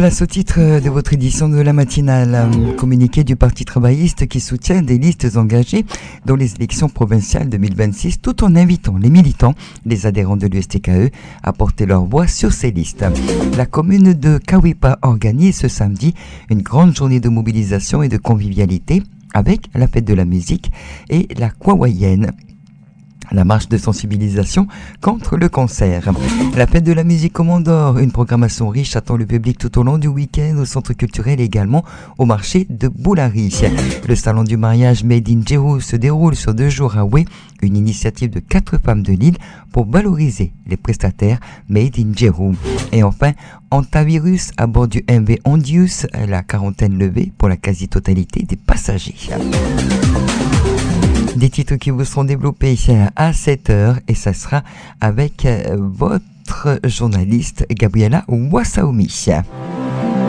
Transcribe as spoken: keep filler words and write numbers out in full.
Place au titre de votre édition de la matinale. Communiqué du Parti travailliste qui soutient des listes engagées dans les élections provinciales deux mille vingt-six, tout en invitant les militants, les adhérents de l'U S T K E, à porter leur voix sur ces listes. La commune de Kawipa organise ce samedi une grande journée de mobilisation et de convivialité avec la fête de la musique et la Kwawayenne. La marche de sensibilisation contre le cancer. La fête de la musique Commandeur, une programmation riche attend le public tout au long du week-end au centre culturel et également au marché de Boulari. Le salon du mariage Made in Djerou se déroule sur deux jours à Oué, une initiative de quatre femmes de l'île pour valoriser les prestataires Made in Djerou. Et enfin, antivirus à bord du M V Ondius, la quarantaine levée pour la quasi-totalité des passagers. Des titres qui vous seront développés à sept heures et ça sera avec votre journaliste Gabriela Wassaoumi.